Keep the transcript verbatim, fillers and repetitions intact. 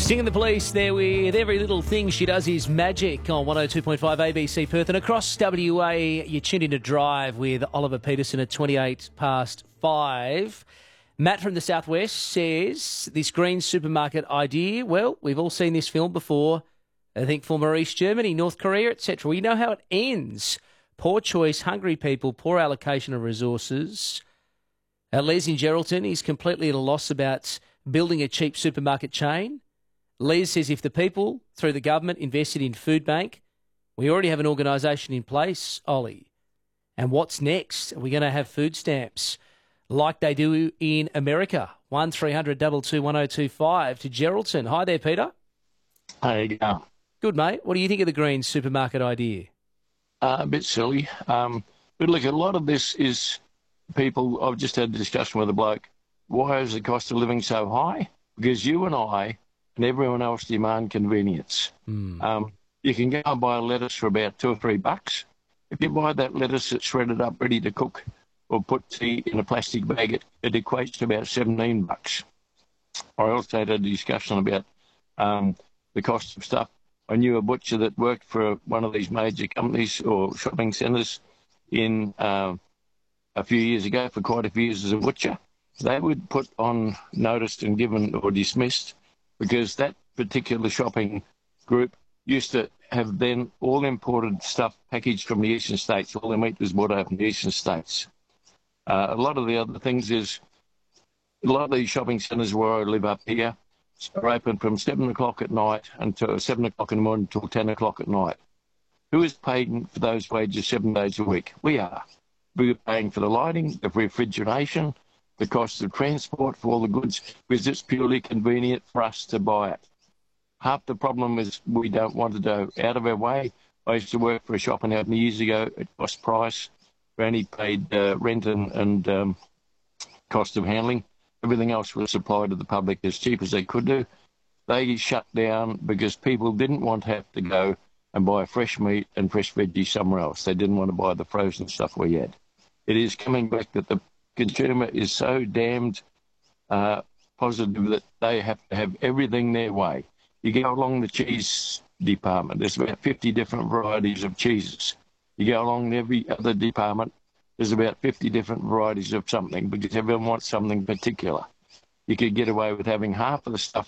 Stinging the Police there with Every Little Thing She Does Is Magic on one oh two point five A B C Perth. And across W A, you're tuned in to Drive with Oliver Peterson at twenty-eight past five. Matt from the Southwest says, this green supermarket idea, well, we've all seen this film before. I think former East Germany, North Korea, et cetera. We know how it ends. Poor choice, hungry people, poor allocation of resources. Uh, Les in Geraldton is completely at a loss about building a cheap supermarket chain. Les says if the people, through the government, invested in Food Bank, we already have an organisation in place, Ollie. And what's next? Are we going to have food stamps like they do in America? one three hundred two two one oh two five to Geraldton. Hi there, Peter. How you going? Good, mate. What do you think of the green supermarket idea? Uh, a bit silly. Um, but look, a lot of this is people, I've just had a discussion with a bloke. Why is the cost of living so high? Because you and I and everyone else demand convenience. Mm. Um, you can go and buy a lettuce for about two or three bucks. If you buy that lettuce that's shredded up, ready to cook, or put tea in a plastic bag, it, it equates to about seventeen bucks. I also had a discussion about um, the cost of stuff. I knew a butcher that worked for one of these major companies or shopping centres in uh, a few years ago, for quite a few years as a butcher. They would put on notice and given or dismissed because that particular shopping group used to have then all imported stuff packaged from the eastern states. All their meat was bought out from the eastern states. Uh, a lot of the other things is, a lot of these shopping centres where I live up here are open from seven o'clock at night until seven o'clock in the morning until ten o'clock at night. Who is paying for those wages seven days a week? We are. We're paying for the lighting, the refrigeration, the cost of transport for all the goods, because it's purely convenient for us to buy it. Half the problem is we don't want to go out of our way. I used to work for a shopping outlet years ago at cost price. We only paid uh, rent and, and um, cost of handling. Everything else was supplied to the public as cheap as they could do. They shut down because people didn't want to have to go and buy fresh meat and fresh veggies somewhere else. They didn't want to buy the frozen stuff we had. It is coming back that the consumer is so damned uh, positive that they have to have everything their way. You go along the cheese department, there's about fifty different varieties of cheeses. You go along every other department, there's about fifty different varieties of something because everyone wants something particular. You could get away with having half of the stuff